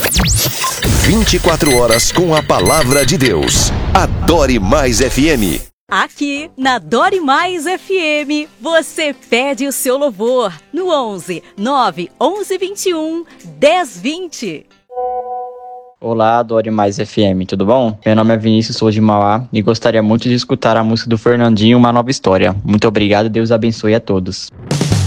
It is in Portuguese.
24 horas com a palavra de Deus. Adore Mais FM. Aqui na Dore Mais FM, você pede o seu louvor no 11 9 11 21 10 20. Olá, Dore Mais FM, tudo bom? Meu nome é Vinícius, sou de Mauá e gostaria muito de escutar a música do Fernandinho, Uma Nova História. Muito obrigado, Deus abençoe a todos.